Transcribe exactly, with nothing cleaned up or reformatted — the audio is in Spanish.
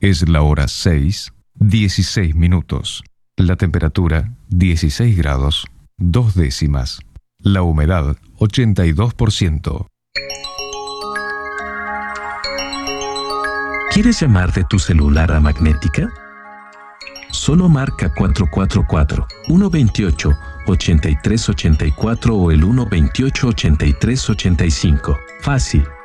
Es la hora seis, dieciséis minutos. La temperatura, dieciséis grados, dos décimas. La humedad, ochenta y dos por ciento. ¿Quieres llamar de tu celular a Magnética? Solo marca cuatro cuatro cuatro, uno dos ocho, ocho tres ocho cuatro o el uno dos ocho, ocho tres ocho cinco. Fácil.